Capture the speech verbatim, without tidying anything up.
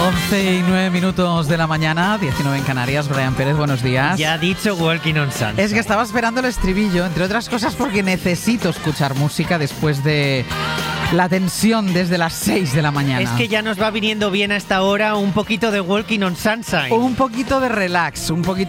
once y nueve minutos de la mañana, diecinueve en Canarias. Brian Pérez, buenos días. Ya ha dicho Walking on Sunshine. Es que estaba esperando el estribillo, entre otras cosas porque necesito escuchar música después de la tensión desde las seis de la mañana. Es que ya nos va viniendo bien a esta hora un poquito de Walking on Sunshine. Un poquito de relax, un poquito